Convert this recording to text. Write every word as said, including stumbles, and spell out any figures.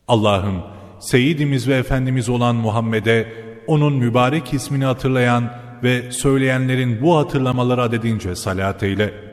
Allah'ım, Seyyidimiz ve Efendimiz olan Muhammed'e, onun mübarek ismini hatırlayan ve söyleyenlerin bu hatırlamaları adedince salat eyle.